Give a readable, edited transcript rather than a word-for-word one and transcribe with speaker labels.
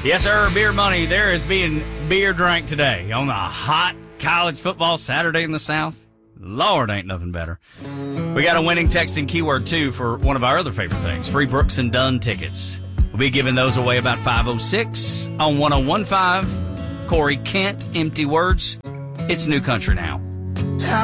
Speaker 1: Yes, sir, beer money. There is being beer drank today on a hot college football Saturday in the South. Lord, ain't nothing better. We got a winning text and keyword, too, for one of our other favorite things, free Brooks and Dunn tickets. We'll be giving those away about 5:06 on 101.5. Corey Kent, Empty Words. It's New Country now.